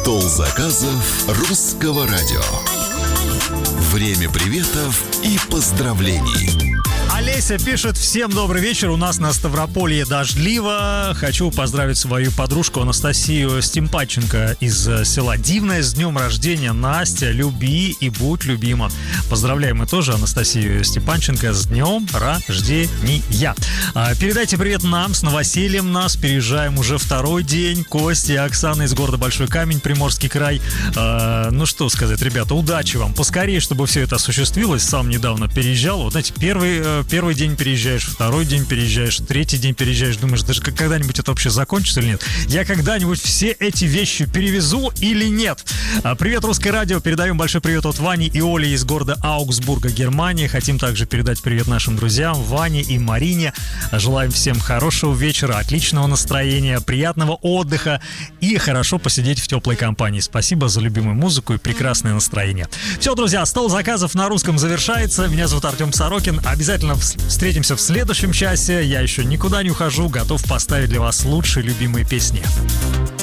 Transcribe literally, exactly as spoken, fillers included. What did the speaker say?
Стол заказов Русского радио. Время приветов и поздравлений. Олеся пишет: всем добрый вечер, у нас на Ставрополье дождливо. Хочу поздравить свою подружку Анастасию Стимпаченко из села Дивное с днем рождения. Настя, люби и будь любима. Поздравляем мы тоже Анастасию Степанченко с днем рождения. Передайте привет нам с новосельем. Нас переезжаем уже второй день. Костя и Оксана из города Большой Камень, Приморский край. Ну что сказать, ребята, удачи вам. Поскорее, чтобы все это осуществилось. Сам недавно переезжал. Вот знаете, первый Первый день переезжаешь, второй день переезжаешь, третий день переезжаешь, думаешь, даже когда-нибудь это вообще закончится или нет? Я когда-нибудь все эти вещи перевезу или нет? Привет, Русское радио, передаем большой привет от Вани и Оли из города Аугсбурга, Германия. Хотим также передать привет нашим друзьям Ване и Марине. Желаем всем хорошего вечера, отличного настроения, приятного отдыха и хорошо посидеть в теплой компании. Спасибо за любимую музыку и прекрасное настроение. Все, друзья, стол заказов на русском завершается. Меня зовут Артем Сорокин. Обязательно встретимся в следующем часе. Я еще никуда не ухожу, готов поставить для вас лучшие любимые песни.